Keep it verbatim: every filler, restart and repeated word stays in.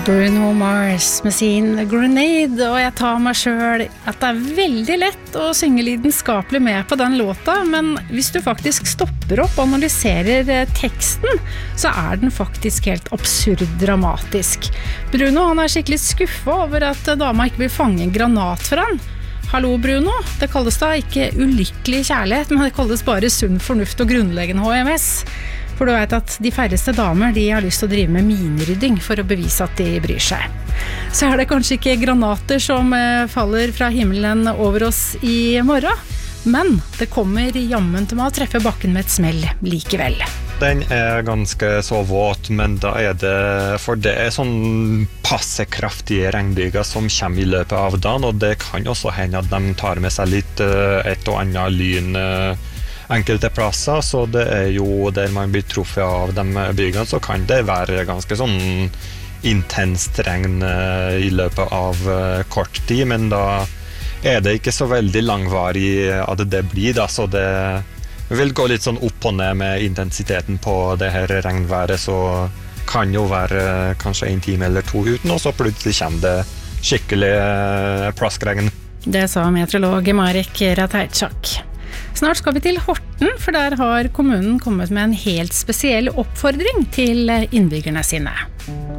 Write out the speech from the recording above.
Bruno Mars med sin Grenade, og jeg tar meg selv at det er veldig lett å synge lidenskapelig med på den låta, men hvis du faktisk stopper opp og analyserer teksten, så er den faktisk helt absurd dramatisk. Bruno, han er skikkelig skuffet over at dama ikke vil fange en granat for han. Hallo Bruno, det kalles da ikke ulykkelig kjærlighet, men det kalles bare sunn fornuft og grunnleggende H M S. For du vet at de færreste damer, de har lyst til å drive med minerydding for å bevise at de bryr seg. Så er det kanskje ikke granater som faller fra himmelen over oss i morgen, men det kommer jammen til meg å treffe bakken med et smell likevel. Den er ganske så våt, men da er det, for det er sånn passe kraftige regnbyger som kommer i løpet av dagen, og det kan også hende at de tar med seg litt et og annet lyn enkelte plasser, så det er jo der man blir truffet av de bygene, så kan det være ganske sånn intenst regn i løpet av kort tid, men da er det ikke så veldig langvarig at det blir da, så det vil gå litt sånn opp og ned med intensiteten på det her regnværet, så kan jo være kanskje en time eller to uten, og så plutselig kommer det skikkelig plaskregn. Det sa meteorolog Marek Ratajczak. Snart skal vi til Horten, for der har kommunen kommet med en helt spesiell oppfordring til innbyggerne sine.